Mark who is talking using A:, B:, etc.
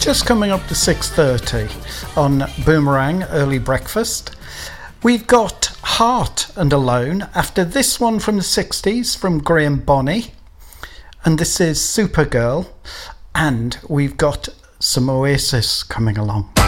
A: Just coming up to 6:30 on Boomerang Early Breakfast. We've got Heart and Alone after this one from the 60s from Graham Bonney. And this is Supergirl. And we've got some Oasis coming along.